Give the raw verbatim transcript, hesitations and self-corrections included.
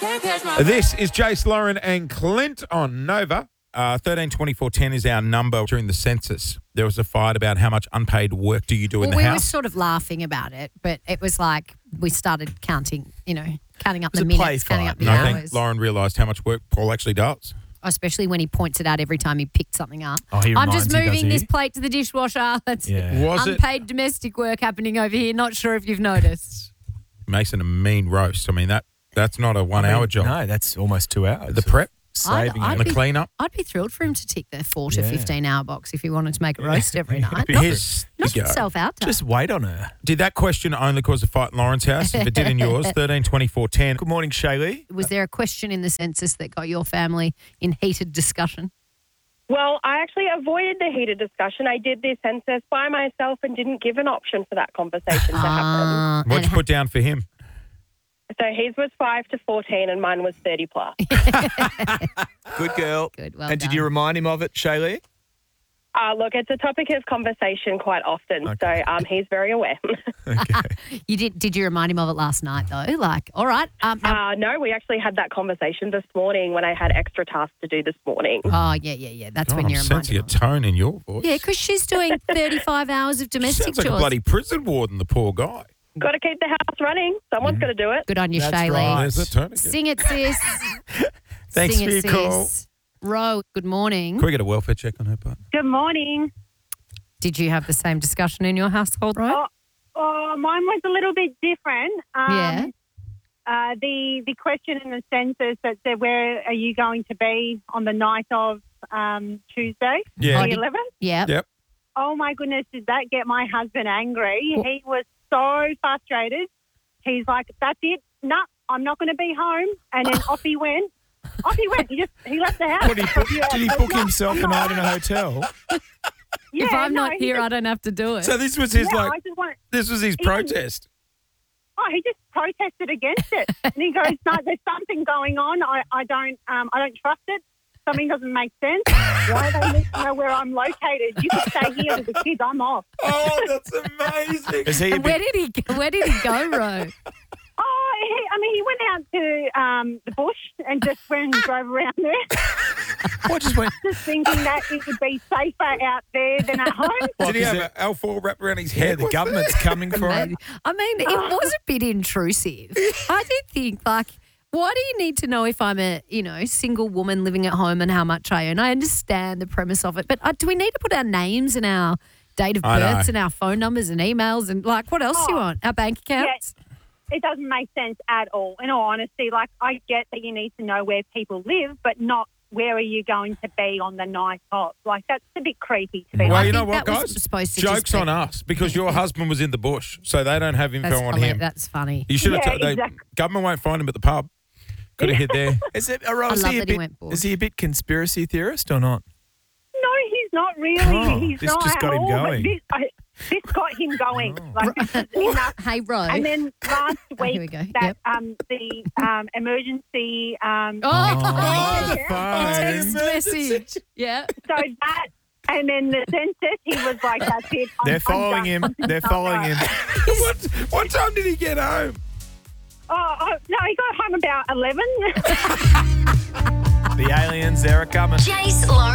This is Jace, Lauren and Clint on Nova. Uh, thirteen twenty-four ten is our number. During the census, there was a fight about how much unpaid work do you do well, in the we house. were sort of laughing about it, but it was like we started counting, you know, counting up It was the a play minutes, counting fight. up the and I hours. think Lauren realised how much work Paul actually does. Especially when he points it out every time he picked something up. Oh, he I'm just reminds you, does moving he? this plate to the dishwasher. That's Yeah. Was it unpaid domestic work happening over here. Not sure if you've noticed. Mason a mean roast? I mean, that that's not a I one-hour mean, job. No, that's almost two hours. The prep, Saving I'd and it. the be- clean-up. I'd be thrilled for him to tick the four to Yeah. fifteen hour box if he wanted to make a roast every night. Be Not, Here's not the go. himself out. Just wait on her. Did that question only cause a fight in Lauren's house? If it did in yours, thirteen twenty-four ten. Good morning, Shaylee. Was there a question in the census that got your family in heated discussion? Well, I actually avoided the heated discussion. I did the census by myself and didn't give an option for that conversation to happen. Ah, What'd and you ha- put down for him? So his was five to fourteen and mine was thirty plus. Good girl. Good, well and did done. you remind him of it, Shaylee? Uh, look, it's a topic of conversation quite often, Okay. so um, he's very aware. Okay. You did? Did you remind him of it last night though? Like, all right. Um, now- uh, no, we actually had that conversation this morning when I had extra tasks to do this morning. oh yeah, yeah, yeah. That's God, when I'm you're sensing reminded. a tone in your voice. Yeah, because she's doing thirty-five hours of domestic Sounds like chores. a bloody prison warden, the poor guy. Got to keep the house running. Someone's got to do it. Good on you, That's Shaylee. right. There's that tone again. Sing it, sis. Thanks Sing for it, your call. sis. Ro, good morning. Can we get a welfare check on her part? Good morning. Did you have the same discussion in your household, Ro? Oh, oh, mine was a little bit different. Um, Yeah. Uh, the the question in the census that said, "Where are you going to be on the night of um, Tuesday, Yeah. the eleventh?" Yeah. Yep. Oh my goodness, did that get my husband angry? Well- He was so frustrated. He's like, "That's it. No, I'm not going to be home." And then off he went. Off he went. He just he left the house. What, did, he book, Yeah, did he it's book not- himself I'm a not- night in a hotel? Yeah, if I'm no, not he here, just- I don't have to do it. So this was his yeah, like. I just want. This was his He- protest. Oh, he just protested against it, and he goes, "No, there's something going on. I, I don't, um, I don't trust it. Something doesn't make sense. Why do they need to know where I'm located? You can stay here with the kids. I'm off." Oh, that's amazing. Is he a And where bit, did he? go- Where did he go, Ro? Oh, he, I mean, he went out to um, the bush and just went and drove around there, what just went? just thinking that it would be safer out there than at home. What, Did he 'cause have it- an L four wrapped around his Yeah, head? the What's government's coming for him. Maybe. I mean, it was a bit intrusive. I did think, like, why do you need to know if I'm a, you know, single woman living at home and how much I earn? I understand the premise of it, but uh, do we need to put our names and our date of I know. births and our phone numbers and emails and, like, what else do you Oh, want? Our bank accounts? It doesn't make sense at all. In all honesty, like, I get that you need to know where people live, but not where are you going to be on the night of. Like, that's a bit creepy to be Well, honest. you know think what, that was guys? supposed to just Joke's be- on us because your husband was in the bush, so they don't have info That's, on hilarious. him. That's funny. You should have. Yeah, told they, exactly. Government won't find him at the pub. Could have hid there. Is it? Or I is love he a that he bit? went bush. Is he a bit conspiracy theorist or not? No, he's not really. Oh, he's this not just at got him all, but going. This, I, this got him going. Like, this is enough. Hey, Ro. And then last Oh, here we week, go. that Yep. um, the um, emergency. Um, Oh, Oh, the the text phone. message. Yeah. So that, and then the census, he was like, "That's it. I'm- They're I'm following done. him. They're Oh, following right. him. what, what time did he get home? Oh, oh, no, he got home about eleven. The aliens, they're a coming. Jace, Lauren.